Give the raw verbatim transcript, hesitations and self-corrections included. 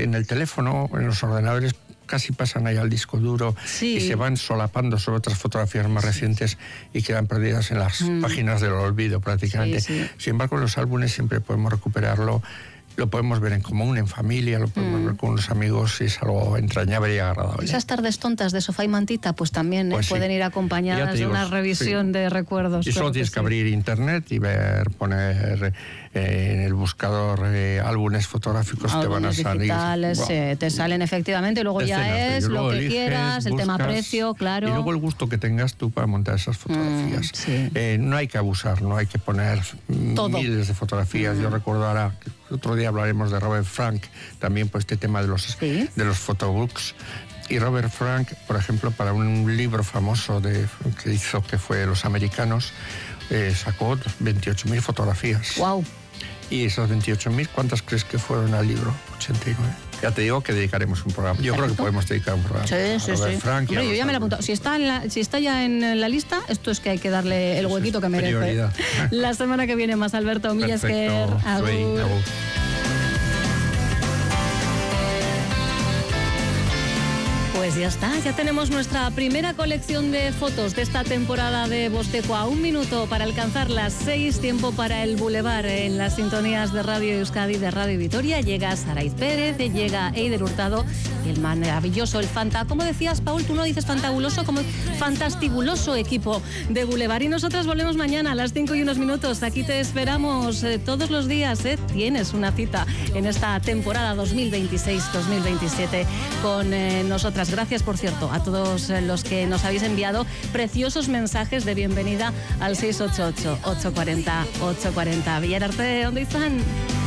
en el teléfono, en los ordenadores, casi pasan ahí al disco duro sí. y se van solapando sobre otras fotografías más recientes y quedan perdidas en las mm. páginas del olvido prácticamente. Sí, sí. Sin embargo, en los álbumes siempre podemos recuperarlo, lo podemos ver en común, en familia, lo podemos mm. ver con los amigos y es algo entrañable y agradable. Esas tardes tontas de sofá y mantita, pues también pues ¿eh? sí. pueden ir acompañadas digo, de una revisión sí. de recuerdos. Y solo tienes que, que abrir sí. internet y ver, poner eh, en el buscador eh, álbumes fotográficos, álbumes te van a salir. digitales, wow. eh, te salen efectivamente, y luego Escenas, ya es luego lo que eliges, quieras, el buscas, tema precio, claro. Y luego el gusto que tengas tú para montar esas fotografías. Mm, sí. eh, no hay que abusar, no hay que poner Todo. miles de fotografías. Mm. Yo recuerdo ahora, otro día hablaremos de Robert Frank, también por este tema de los, ¿Sí? de los photobooks. Y Robert Frank, por ejemplo, para un libro famoso de, que hizo, que fue Los Americanos, eh, sacó veintiocho mil fotografías. ¡Wow! Y esas veintiocho mil, ¿cuántas crees que fueron al libro? ochenta y nueve. Ya te digo que dedicaremos un programa. Yo Perfecto. creo que podemos dedicar un programa sí, a sí, Robert sí. Frank. Hombre, yo ya me lo he apuntado. Si está, en la, si está ya en la lista, esto es que hay que darle el huequito que merece. Prioridad. La semana que viene más, Alberto Millesquer. Agur. Agur. Pues ya está, ya tenemos nuestra primera colección de fotos de esta temporada de Bosteco a un minuto para alcanzar las seis, tiempo para el Boulevard en las sintonías de Radio Euskadi, de Radio Vitoria. Llega Saraiz Pérez, llega Eider Hurtado y el maravilloso, el fanta, como decías, Paul, tú no dices fantabuloso, como fantastibuloso equipo de Boulevard. Y nosotras volvemos mañana a las cinco y unos minutos. Aquí te esperamos eh, todos los días, eh. Tienes una cita en esta temporada dos mil veintiséis dos mil veintisiete con eh, nosotras. Gracias, por cierto, a todos los que nos habéis enviado preciosos mensajes de bienvenida al seis ocho ocho, ocho cuatro cero, ocho cuatro cero. Villar Arte, ¿dónde están?